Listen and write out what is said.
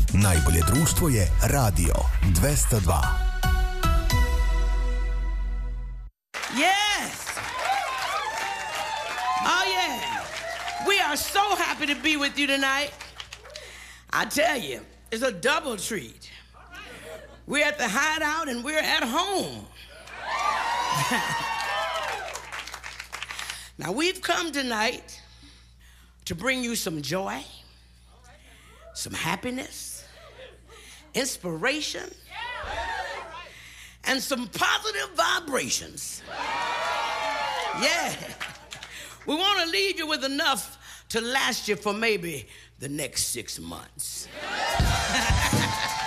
Najbolje društvo je Radio 202. Yes! Oh yeah! We are so happy to be with you tonight. I tell you, it's a double treat. We're at the Hideout and we're at home. Now, we've come tonight to bring you some joy, some happiness, inspiration, and some positive vibrations. Yeah. We want to leave you with enough to last you for maybe the next 6 months.